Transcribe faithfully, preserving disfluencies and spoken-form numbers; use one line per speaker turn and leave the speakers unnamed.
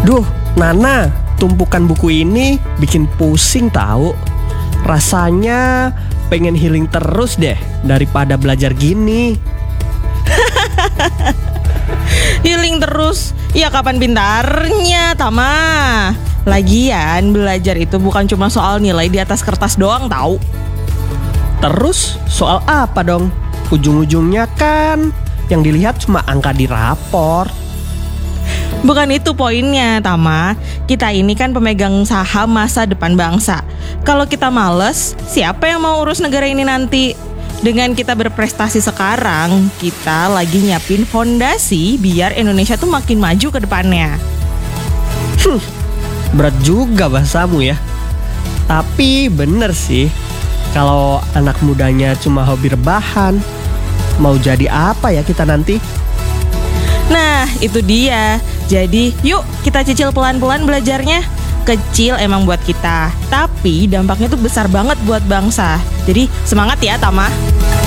Duh, Nana, tumpukan buku ini bikin pusing tahu. Rasanya pengen healing terus deh daripada belajar gini.
Healing terus? Ya kapan pintarnya, Tama? Lagian belajar itu bukan cuma soal nilai di atas kertas doang tahu.
Terus soal apa dong? Ujung-ujungnya kan yang dilihat cuma angka di rapor.
Bukan itu poinnya, Tama. Kita ini kan pemegang saham masa depan bangsa. Kalau kita males, siapa yang mau urus negara ini nanti? Dengan kita berprestasi sekarang, kita lagi nyiapin fondasi biar Indonesia tuh makin maju ke depannya.
Hmm, berat juga bahasamu ya. Tapi bener sih, kalau anak mudanya cuma hobi rebahan, mau jadi apa ya kita nanti?
Nah, itu dia. Jadi, yuk kita cicil pelan-pelan belajarnya. Kecil emang buat kita, tapi dampaknya tuh besar banget buat bangsa. Jadi, semangat ya, Tama.